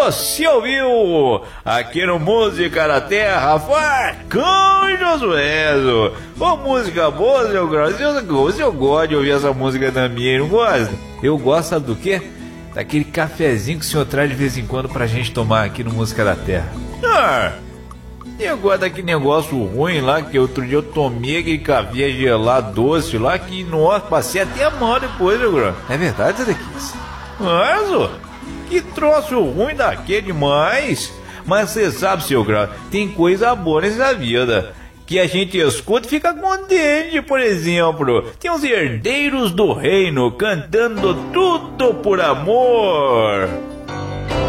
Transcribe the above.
Você ouviu aqui no Música da Terra, Facão e Josué. Ô, música boa, seu Grau. Eu gosto de ouvir essa música também, não gosta? Eu gosto, sabe do quê? Daquele cafezinho que o senhor traz de vez em quando pra gente tomar aqui no Música da Terra. Eu gosto daquele negócio ruim lá, que outro dia eu tomei aquele café gelado doce lá, que, nossa, passei até mal depois, meu Grau. É verdade, Zé Dequis? Mas, que troço ruim daquele demais. Mas você sabe, seu Grau, tem coisa boa nessa vida que a gente escuta e fica contente. Por exemplo, tem os Herdeiros do Reino cantando Tudo por Amor.